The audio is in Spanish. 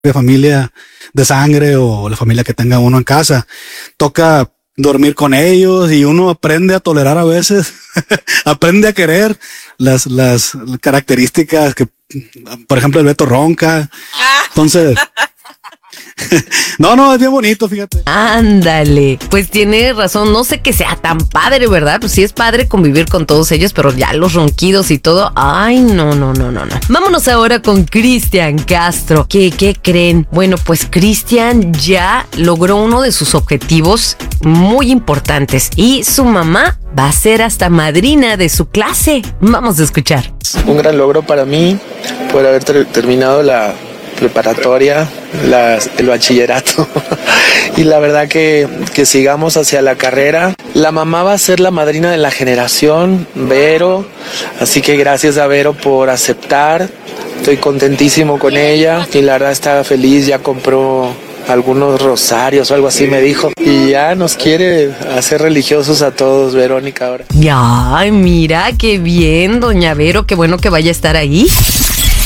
familia de sangre o la familia que tenga uno en casa. Toca dormir con ellos y uno aprende a tolerar a veces, aprende a querer las características que, por ejemplo, el Beto ronca. Entonces, no, es bien bonito, fíjate. Ándale, pues tiene razón, no sé que sea tan padre, ¿verdad? Pues sí es padre convivir con todos ellos, pero ya los ronquidos y todo, ay, no. Vámonos ahora con Cristian Castro. ¿Qué creen? Bueno, pues Cristian ya logró uno de sus objetivos muy importantes y su mamá va a ser hasta madrina de su clase. Vamos a escuchar. Un gran logro para mí poder haber terminado la preparatoria, el bachillerato y la verdad que sigamos hacia la carrera. La mamá va a ser la madrina de la generación, Vero, así que gracias a Vero por aceptar. Estoy contentísimo con ella y la verdad está feliz, ya compró algunos rosarios o algo así me dijo y ya nos quiere hacer religiosos a todos, Verónica, ahora. Ay, mira, qué bien, doña Vero, qué bueno que vaya a estar ahí.